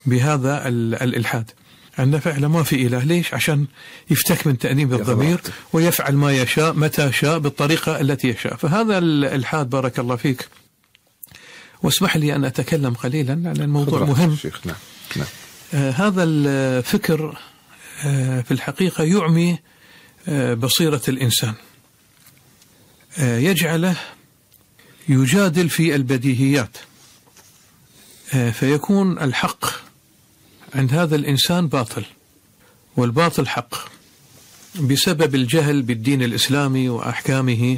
بهذا الإلحاد، أن فعلا ما في إله. ليش؟ عشان يفتك من تأنيب الضمير ويفعل ما يشاء متى شاء بالطريقة التي يشاء. فهذا الإلحاد بارك الله فيك. واسمح لي أن أتكلم قليلا عن الموضوع مهم. نعم. هذا الفكر في الحقيقة يعمي بصيرة الإنسان، يجعله يجادل في البديهيات، فيكون الحق عند هذا الإنسان باطل والباطل حق بسبب الجهل بالدين الإسلامي وأحكامه.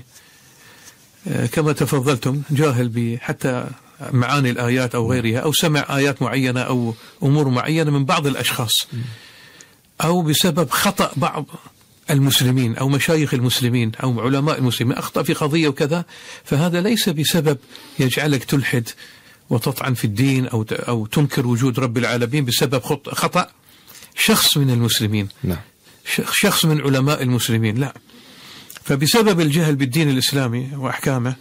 كما تفضلتم، جاهل حتى معاني الآيات أو غيرها، أو سمع آيات معينة أو أمور معينة من بعض الأشخاص، أو بسبب خطأ بعض المسلمين أو مشايخ المسلمين أو علماء المسلمين أخطأ في قضية وكذا، فهذا ليس بسبب يجعلك تلحد وتطعن في الدين أو تنكر وجود رب العالمين بسبب خطأ شخص من المسلمين، شخص من علماء المسلمين، لا. فبسبب الجهل بالدين الإسلامي وأحكامه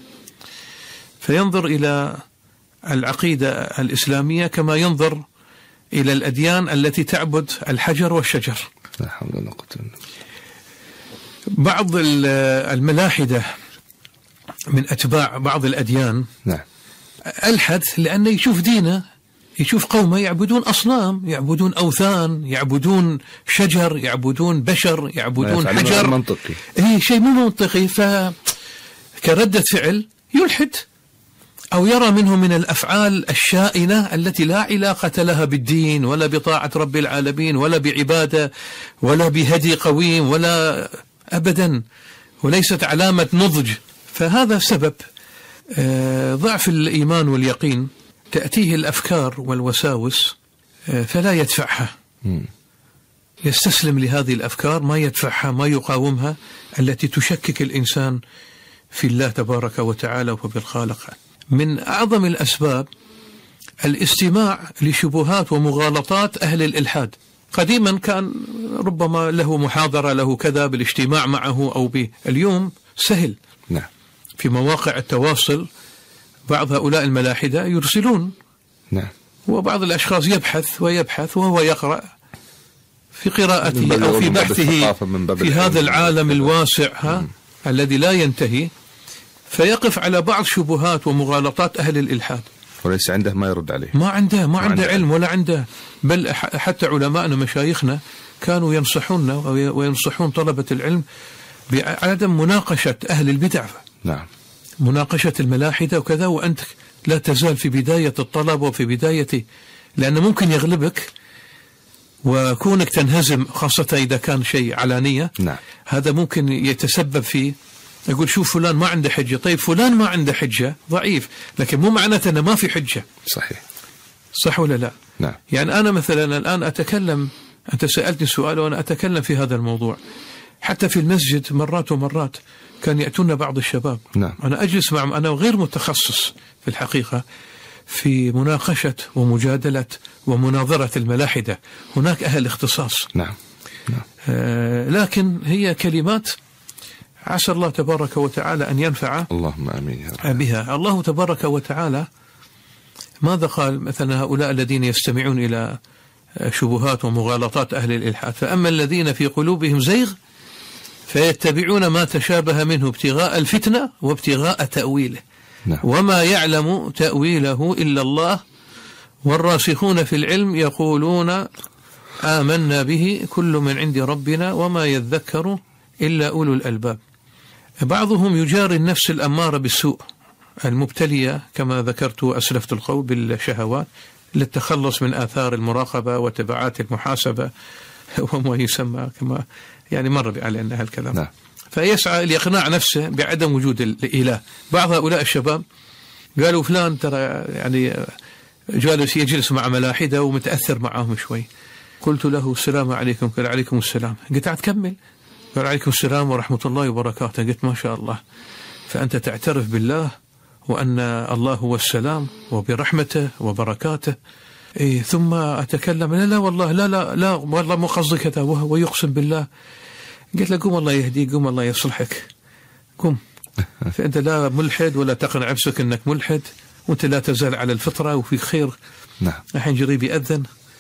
فينظر إلى العقيدة الإسلامية كما ينظر إلى الأديان التي تعبد الحجر والشجر. لا حول ولا قوة إلا بالله. بعض الملاحدة من أتباع بعض الأديان ألحد لأنه يشوف دينه، يشوف قومه يعبدون أصنام، يعبدون أوثان، يعبدون شجر، يعبدون بشر، يعبدون حجر. منطقي. شيء مو منطقي، فكردة فعل يلحد أو يرى منه من الأفعال الشائنة التي لا علاقة لها بالدين ولا بطاعة رب العالمين ولا بعبادة ولا بهدي قويم ولا أبدا، وليست علامة نضج. فهذا سبب ضعف الإيمان واليقين، تأتيه الأفكار والوساوس فلا يدفعها، يستسلم لهذه الأفكار، ما يدفعها، ما يقاومها، التي تشكك الإنسان في الله تبارك وتعالى وبالخالق. من أعظم الأسباب الاستماع لشبهات ومغالطات أهل الإلحاد. قديما كان ربما له محاضرة، له كذا، بالاجتماع معه أو اليوم سهل. نعم. في مواقع التواصل بعض هؤلاء الملاحدة يرسلون. نعم. وبعض الأشخاص يبحث وهو يقرأ في قراءته أو في بحثه في هذا العالم الواسع الذي لا ينتهي، فيقف على بعض شبهات ومغالطات أهل الإلحاد، وليس عنده ما يرد عليه، ما عنده علم ولا عنده. بل حتى علماءنا مشايخنا كانوا ينصحوننا وينصحون طلبة العلم بعدم مناقشة أهل البدع. نعم. مناقشة الملاحدة وكذا وأنت لا تزال في بداية الطلب وفي بداية، لأنه ممكن يغلبك وكونك تنهزم، خاصة إذا كان شيء علانية. نعم. هذا ممكن يتسبب في، يقول شوف فلان ما عنده حجة. طيب فلان ما عنده حجة ضعيف، لكن مو معناته أنه ما في حجة. صحيح. صح ولا لا؟ نعم. يعني أنا مثلا الآن أتكلم، أنت سألتني سؤال وأنا أتكلم في هذا الموضوع. حتى في المسجد مرات ومرات كان يأتون بعض الشباب. نعم. أنا أجلس معهم، أنا غير متخصص في الحقيقة في مناقشة ومجادلة ومناظرة الملاحدة، هناك أهل اختصاص. نعم. لكن هي كلمات عسى الله تبارك وتعالى أن ينفع اللهم آمين يا رب بها. الله تبارك وتعالى ماذا قال مثلا هؤلاء الذين يستمعون إلى شبهات ومغالطات أهل الإلحاد؟ فأما الذين في قلوبهم زيغ فيتبعون ما تشابه منه ابتغاء الفتنة وابتغاء تأويله. نعم. وما يعلم تأويله إلا الله والراسخون في العلم يقولون آمنا به كل من عند ربنا وما يذكر إلا أولو الألباب. بعضهم يجاري النفس الأمارة بالسوء المبتلية كما ذكرت وأسلفت القول بالشهوات للتخلص من آثار المراقبة وتبعات المحاسبة وما يسمى كما يعني مر علينا هالكلام. نعم. فيسعى لإقناع نفسه بعدم وجود الإله. بعض هؤلاء الشباب قالوا فلان ترى يعني جالس يجلس مع ملاحدة ومتأثر معهم شوي. قلت له السلام عليكم. قال عليكم السلام. قلت تكمل. قال عليكم السلام ورحمة الله وبركاته. قلت ما شاء الله، فأنت تعترف بالله وأن الله هو السلام وبرحمته وبركاته. ثم أتكلم لا والله لا والله مو قصدي كذا، وهو يقسم بالله. قلت له قم الله يهديك، قم الله يصلحك، قم. فأنت لا ملحد ولا تقنع نفسك أنك ملحد، وأنت لا تزال على الفطرة وفي خير. نعم. الحين جريب يأذن.